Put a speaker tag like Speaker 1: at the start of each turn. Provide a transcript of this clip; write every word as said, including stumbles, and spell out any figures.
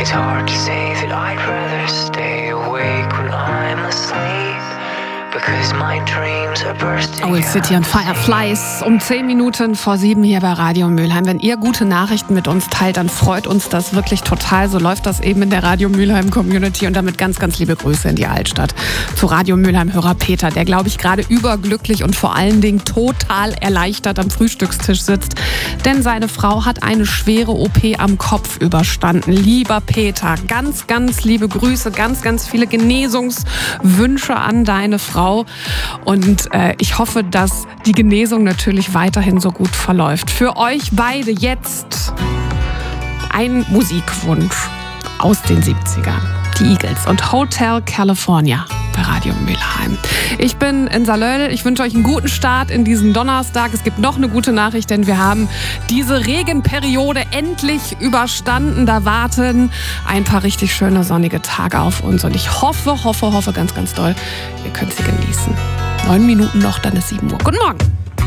Speaker 1: It's hard to say that I'd rather stay awake when I'm asleep. Because my dreams are bursting.
Speaker 2: Owl City und Fireflies um zehn Minuten vor sieben hier bei Radio Mülheim. Wenn ihr gute Nachrichten mit uns teilt, dann freut uns das wirklich total. So läuft das eben in der Radio Mülheim Community. Und damit ganz, ganz liebe Grüße in die Altstadt. Zu Radio Mülheim Hörer Peter, der, glaube ich, gerade überglücklich und vor allen Dingen total erleichtert am Frühstückstisch sitzt. Denn seine Frau hat eine schwere O P am Kopf überstanden. Lieber Peter, ganz, ganz liebe Grüße, ganz, ganz viele Genesungswünsche an deine Frau. Und äh, ich hoffe, dass die Genesung natürlich weiterhin so gut verläuft. Für euch beide jetzt ein Musikwunsch aus den siebzigern. Die Eagles und Hotel California bei Radio Mülheim. Ich bin in Salöll. Ich wünsche euch einen guten Start in diesen Donnerstag. Es gibt noch eine gute Nachricht, denn wir haben diese Regenperiode endlich überstanden. Da warten ein paar richtig schöne sonnige Tage auf uns. Und ich hoffe, hoffe, hoffe ganz, ganz doll, ihr könnt sie genießen. Neun Minuten noch, dann ist sieben Uhr. Guten Morgen.